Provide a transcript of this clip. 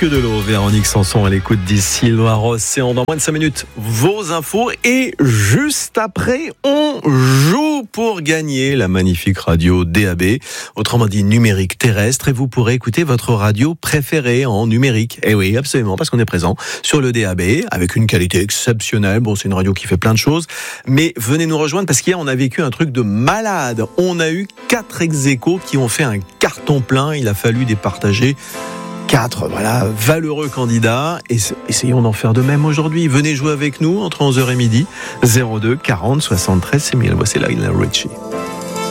que de l'eau. Véronique Sanson à l'écoute d'ici Loire-Océan. Dans moins de 5 minutes, vos infos. Et juste après, on joue pour gagner la magnifique radio DAB, autrement dit numérique terrestre. Et vous pourrez écouter votre radio préférée en numérique. Et oui, absolument, parce qu'on est présent sur le DAB avec une qualité exceptionnelle. Bon, c'est une radio qui fait plein de choses. Mais venez nous rejoindre parce qu'hier, on a vécu un truc de malade. On a eu 4 ex-aequo qui ont fait un carton plein. Il a fallu départager 4, valeureux candidats. Et essayons d'en faire de même aujourd'hui. Venez jouer avec nous entre 11h et midi. 02 40 73 6000. Voici Lionel Richie.